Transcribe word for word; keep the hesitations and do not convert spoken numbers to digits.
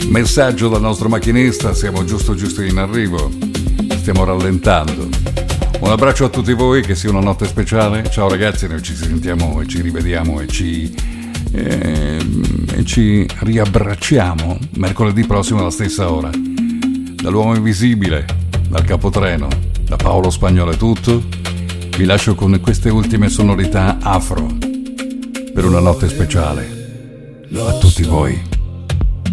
Messaggio dal nostro macchinista, siamo giusto giusto in arrivo, stiamo rallentando. Un abbraccio a tutti voi, che sia una notte speciale. Ciao ragazzi, noi ci sentiamo e ci rivediamo e ci, eh, e ci riabbracciamo mercoledì prossimo alla stessa ora. Dall'uomo invisibile, dal capotreno, da Paolo Spagnolo è tutto. Vi lascio con queste ultime sonorità afro per una notte speciale a tutti voi.